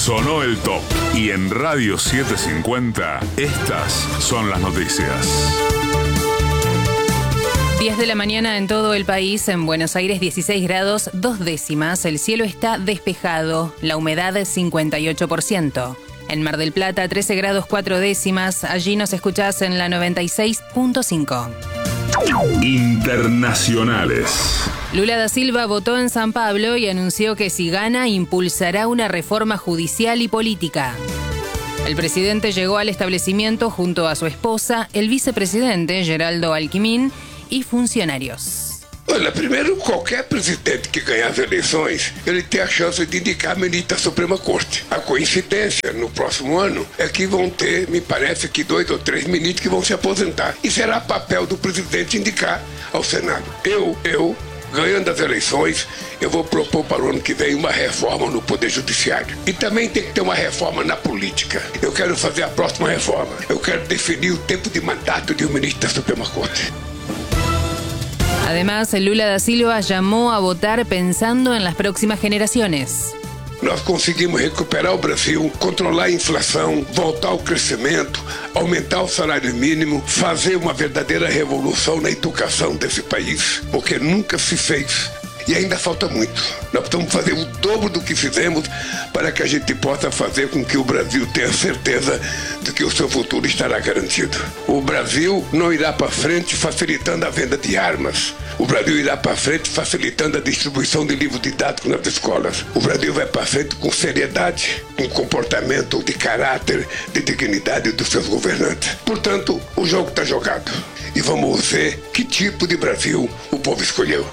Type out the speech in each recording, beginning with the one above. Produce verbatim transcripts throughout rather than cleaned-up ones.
Sonó el top. Y en Radio setecientos cincuenta, estas son las noticias. diez de la mañana en todo el país. En Buenos Aires, dieciséis grados, dos décimas. El cielo está despejado. La humedad es cincuenta y ocho por ciento. En Mar del Plata, trece grados, cuatro décimas. Allí nos escuchás en la noventa y seis punto cinco. Internacionales. Lula da Silva votó en San Pablo y anunció que si gana, impulsará una reforma judicial y política. El presidente llegó al establecimiento junto a su esposa, el vicepresidente Geraldo Alckmin y funcionarios. Olha, primeiro, qualquer presidente que ganhar as eleições, ele tem a chance de indicar ministro da Suprema Corte. A coincidência no próximo ano é que vão ter, me parece que dois ou três ministros que vão se aposentar. E será papel do presidente indicar ao Senado. Eu, eu, ganhando as eleições, eu vou propor para o ano que vem uma reforma no Poder Judiciário. E também tem que ter uma reforma na política. Eu quero fazer a próxima reforma. Eu quero definir o tempo de mandato de um ministro da Suprema Corte. Además, Lula da Silva llamó a votar pensando en las próximas generaciones. Nós conseguimos recuperar o Brasil, controlar a inflação, voltar ao crescimento, aumentar o salário mínimo, fazer uma verdadeira revolução na educação desse país, porque nunca se fez. E ainda falta muito. Nós precisamos fazer o dobro do que fizemos para que a gente possa fazer com que o Brasil tenha certeza de que o seu futuro estará garantido. O Brasil não irá para frente facilitando a venda de armas. O Brasil irá para frente facilitando a distribuição de livros didáticos nas escolas. O Brasil vai para frente com seriedade, com comportamento de caráter, de dignidade dos seus governantes. Portanto, o jogo está jogado. E vamos ver que tipo de Brasil o povo escolheu.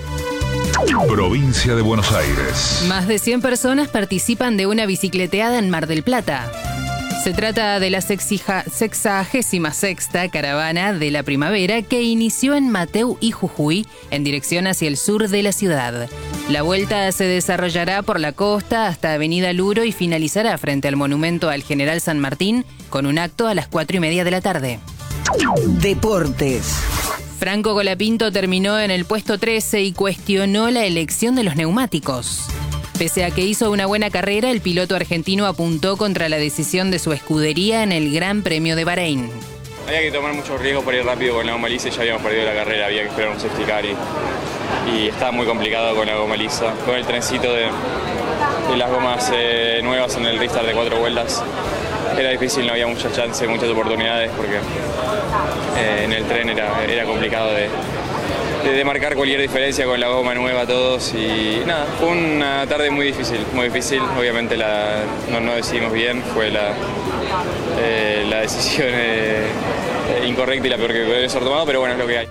Provincia de Buenos Aires. Más de cien personas participan de una bicicleteada en Mar del Plata. Se trata de la sexagésima sexta caravana de la primavera que inició en Mateu y Jujuy en dirección hacia el sur de la ciudad. La vuelta se desarrollará por la costa hasta Avenida Luro y finalizará frente al monumento al General San Martín con un acto a las cuatro y media de la tarde. Deportes. Franco Colapinto terminó en el puesto trece y cuestionó la elección de los neumáticos. Pese a que hizo una buena carrera, el piloto argentino apuntó contra la decisión de su escudería en el Gran Premio de Bahrein. Había que tomar muchos riesgos para ir rápido con la goma lisa y ya habíamos perdido la carrera, había que esperar un safety car y, y estaba muy complicado con la goma lisa. Con el trencito de, de las gomas eh, nuevas en el restart de cuatro vueltas era difícil, no había muchas chances, muchas oportunidades porque eh, en el tren era, era complicado de, de, de marcar cualquier diferencia con la goma nueva todos y nada, fue una tarde muy difícil, muy difícil, obviamente la, no, no decidimos bien, fue la, eh, la decisión eh, incorrecta y la peor que puede ser tomado, pero bueno, es lo que hay.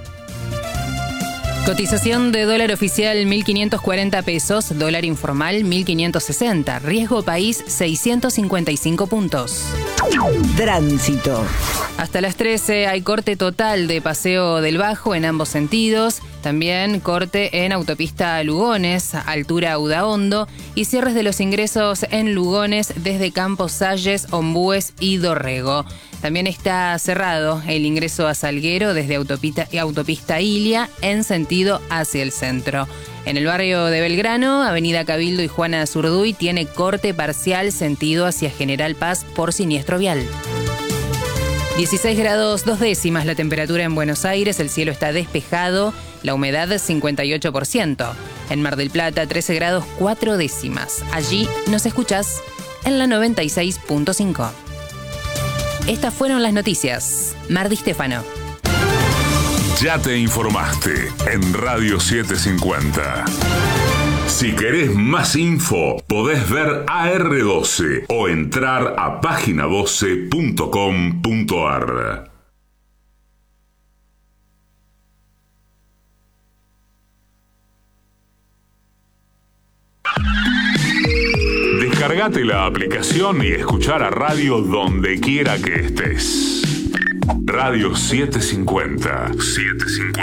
Cotización de dólar oficial mil quinientos cuarenta pesos, dólar informal mil quinientos sesenta, riesgo país seiscientos cincuenta y cinco puntos. Tránsito. Hasta las trece hay corte total de Paseo del Bajo en ambos sentidos, también corte en autopista Lugones, altura Udaondo, y cierres de los ingresos en Lugones desde Campos Salles, Ombúes y Dorrego. También está cerrado el ingreso a Salguero desde autopista, autopista Ilia en sentido hacia el centro. En el barrio de Belgrano, Avenida Cabildo y Juana Zurduy tiene corte parcial sentido hacia General Paz por siniestro vial. dieciséis grados dos décimas la temperatura en Buenos Aires, el cielo está despejado, la humedad cincuenta y ocho por ciento. En Mar del Plata, trece grados cuatro décimas. Allí nos escuchás en la noventa y seis punto cinco. Estas fueron las noticias. Mar Di Stefano. Ya te informaste en Radio setecientos cincuenta. Si querés más info, podés ver A R doce o entrar a página doce punto com punto ar. Descargate la aplicación y escuchar a radio donde quiera que estés. Radio setecientos cincuenta. setecientos cincuenta.